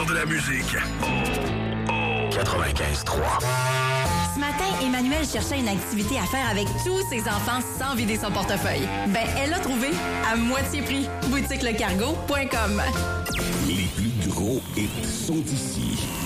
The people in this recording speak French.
de la musique. 95.3. Ce matin, Emmanuel cherchait une activité à faire avec tous ses enfants sans vider son portefeuille. Ben, elle l'a trouvé à moitié prix. boutiquelecargo.com. Les plus gros hits sont ici.